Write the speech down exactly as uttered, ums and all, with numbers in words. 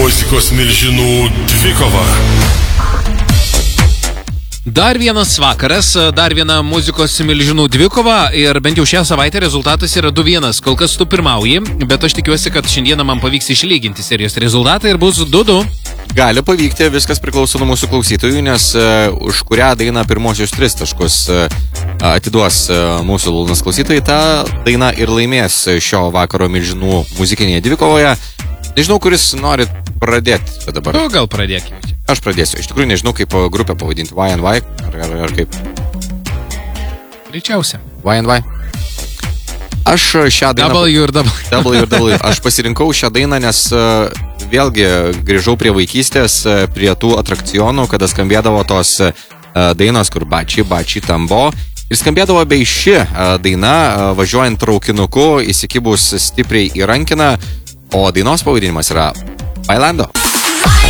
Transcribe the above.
Muzikos milžinų dvikova. Dar vienas vakaras, dar viena muzikos milžinų dvikova ir bent jau šią savaitę rezultatas yra du vienas. Kol kas tu pirmauji, bet aš tikiuosi, kad šiandieną man pavyks išlyginti serijos rezultatą ir bus du du. Gali pavykti, viskas priklauso nuo mūsų klausytojų, nes uh, už kurią dainą pirmosius tris taškus uh, atiduos uh, mūsų Lūnas klausytojai, tą dainą ir laimės šio vakaro milžinų muzikinėje dvikovoje. Nežinau, kuris nori pradėti dabar. O, gal pradėkime. Aš pradėsiu. Iš tikrųjų nežinau, kaip grupę pavadinti. Y and Y? Ar, ar, ar kaip? Greičiausia. Y and Y? Aš šią dainą... W ir W. W ir W. Aš pasirinkau šią dainą, nes uh, vėlgi grįžau prie vaikystės, uh, prie tų atrakcionų, kada skambėdavo tos uh, dainos, kur bači, bači tambo. Ir skambėdavo bei ši uh, daina, uh, važiuojant traukinuku, įsikibus stipriai į rankiną, o dainos pavadinimas yra Bailando.